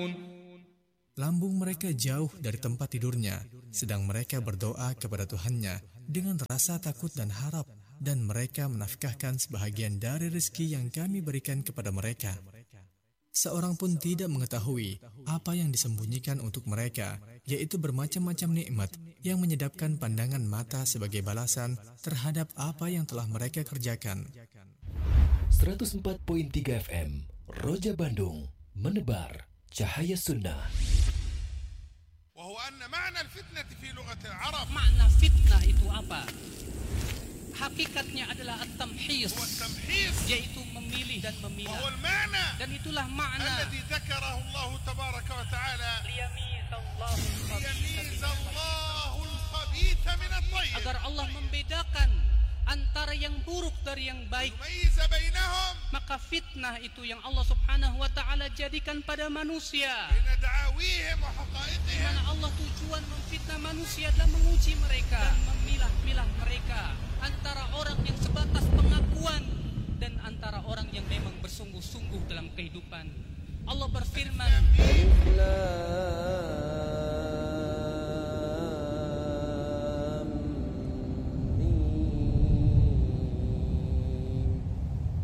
Lambung mereka jauh dari tempat tidurnya, sedang mereka berdoa kepada Tuhannya dengan rasa takut dan harap, dan mereka menafkahkan sebahagian dari rezeki yang kami berikan kepada mereka. Seorang pun tidak mengetahui apa yang disembunyikan untuk mereka, yaitu bermacam-macam nikmat yang menyedapkan pandangan mata sebagai balasan terhadap apa yang telah mereka kerjakan. 104.3 FM Roja Bandung, menebar cahaya sunnah. وهو أن معنى الفتنة في لغة العرب. Makna fitnah itu apa? Hakikatnya adalah at-tamhis, yaitu memilih dan memilah. وهو المعنى. Dan itulah makna الذي ذكره الله تبارك وتعالى. ليميز الله الخبيث من الطيب. Agar Allah membedakan antara yang buruk dari yang baik. يميز بينهم. Maka fitnah itu yang Allah Subhanahu wa taala jadikan pada manusia. بين دعاويهم وحقائقهم. Di mana Allah tujuan memfitnah manusia adalah menguji mereka dan memilah-milah mereka antara orang yang sebatas pengakuan dan antara orang yang memang bersungguh-sungguh dalam kehidupan. Allah berfirman,